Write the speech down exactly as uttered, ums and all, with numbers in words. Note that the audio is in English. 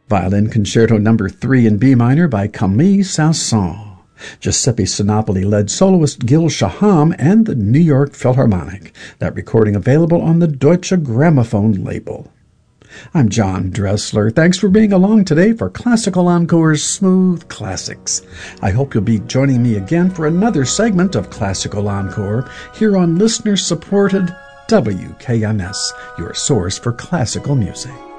Violin Concerto Number three in B minor by Camille Saint-Saëns. Giuseppe Sinopoli led soloist Gil Shaham and the New York Philharmonic. That recording available on the Deutsche Grammophon label. I'm John Dressler. Thanks for being along today for Classical Encore's Smooth Classics. I hope you'll be joining me again for another segment of Classical Encore here on listener-supported W K M S, your source for classical music.